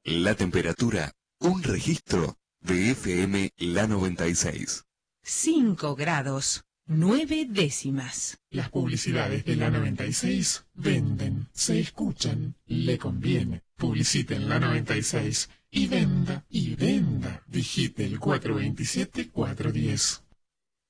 La temperatura, un registro de FM La 96. 5 grados, 9 décimas. Las publicidades de La 96 venden, se escuchan, le conviene. Publicite en La 96 y venda, y venda. Digite el 427-410.